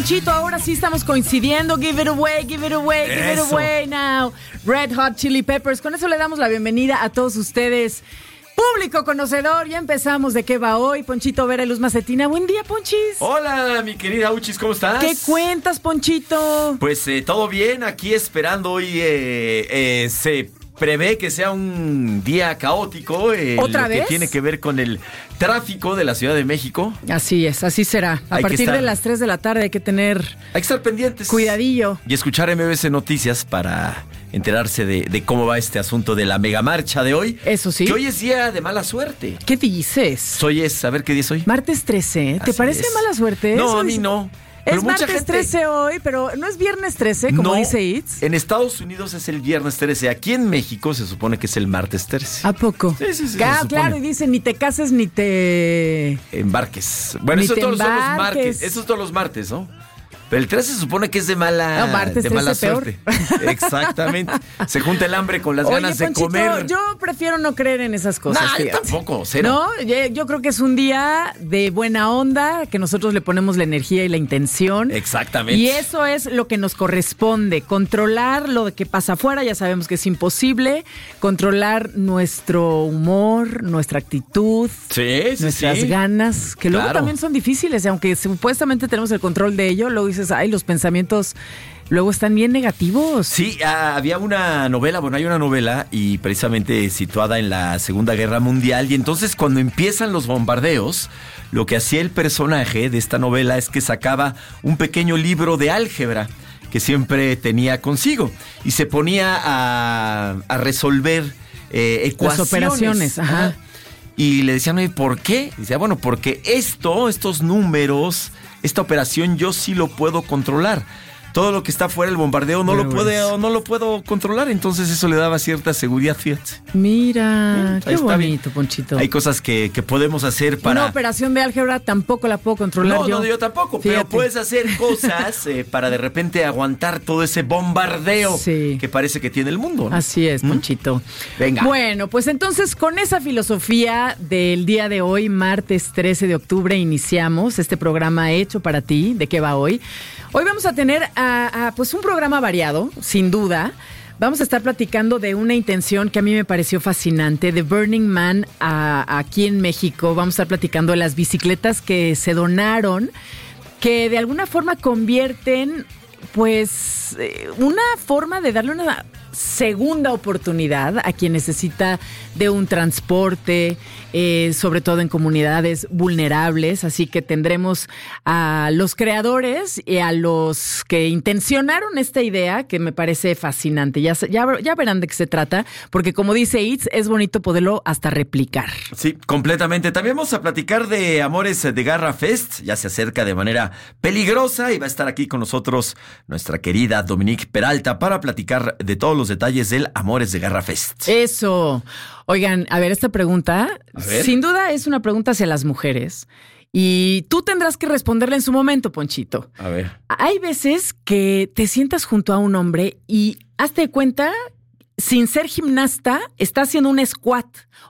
Ponchito, ahora sí estamos coincidiendo. Give it away, give it away, give it away now. Red Hot Chili Peppers. Con eso le damos la bienvenida a todos ustedes. Público conocedor, ya empezamos. ¿De qué va hoy? Ponchito Vera y Luz Macetina. Buen día, Ponchis. Hola, mi querida Uchis, ¿cómo estás? ¿Qué cuentas, Ponchito? Pues todo bien, aquí esperando hoy se prevé que sea un día caótico. ¿Otra vez? Que tiene que ver con el tráfico de la Ciudad de México. Así es, así será. A partir de las 3 de la tarde hay que estar pendientes. Cuidadillo. Y escuchar MBC Noticias para enterarse de cómo va este asunto de la megamarcha de hoy. Eso sí. Que hoy es día de mala suerte. ¿Qué dices? Hoy es, a ver qué día es hoy. Martes 13. ¿Te parece mala suerte? No, a mí no. Es martes 13 hoy, pero ¿no es viernes 13, como dice Itz? En Estados Unidos es el viernes 13. Aquí en México se supone que es el martes 13. ¿A poco? Sí. Claro, y dicen, ni te cases ni te embarques. Bueno, eso todos son los martes. Eso todos los martes, ¿no? Pero el 13 se supone que es de mala, martes, de mala suerte. Peor. Exactamente. Se junta el hambre con las ganas de Ponchito, comer. Yo prefiero no creer en esas cosas. No, yo tampoco, cero. No, yo creo que es un día de buena onda, que nosotros le ponemos la energía y la intención. Exactamente. Y eso es lo que nos corresponde. Controlar lo que pasa afuera, ya sabemos que es imposible. Controlar nuestro humor, nuestra actitud, nuestras ganas, que luego también son difíciles. Aunque supuestamente tenemos el control de ello, luego dices, ay, los pensamientos luego están bien negativos. Sí, había una novela, hay una novela y precisamente situada en la Segunda Guerra Mundial, y entonces cuando empiezan los bombardeos, lo que hacía el personaje de esta novela es que sacaba un pequeño libro de álgebra que siempre tenía consigo y se ponía a resolver ecuaciones. Las operaciones, ajá. Y le decían, ¿por qué? Y decía, bueno, porque estos números, esta operación yo sí lo puedo controlar. Todo lo que está fuera del bombardeo no lo puedo controlar, entonces eso le daba cierta seguridad, fíjate. Mira, qué bonito, Ponchito. Hay cosas que podemos hacer para... Una operación de álgebra tampoco la puedo controlar yo. No, yo tampoco, fíjate. Pero puedes hacer cosas para de repente aguantar todo ese bombardeo que parece que tiene el mundo, ¿no? Así es, Ponchito. Venga. Bueno, pues entonces con esa filosofía del día de hoy, martes 13 de octubre, iniciamos este programa hecho para ti. ¿De qué va hoy? Hoy vamos a tener pues un programa variado, sin duda. Vamos a estar platicando de una intención que a mí me pareció fascinante, de Burning Man aquí en México. Vamos a estar platicando de las bicicletas que se donaron, que de alguna forma convierten pues una forma de darle una segunda oportunidad a quien necesita de un transporte, sobre todo en comunidades vulnerables. Así que tendremos a los creadores y a los que intencionaron esta idea, que me parece fascinante. Ya verán de qué se trata, porque como dice Itz, es bonito poderlo hasta replicar. Sí, completamente. También vamos a platicar de Amores de Garra Fest. Ya se acerca de manera peligrosa y va a estar aquí con nosotros nuestra querida Dominique Peralta para platicar de todos los detalles del Amores de Garra Fest. Eso. Oigan, a ver, esta pregunta, sin duda es una pregunta hacia las mujeres. Y tú tendrás que responderla en su momento, Ponchito. A ver. Hay veces que te sientas junto a un hombre y hazte cuenta, sin ser gimnasta, está haciendo un squat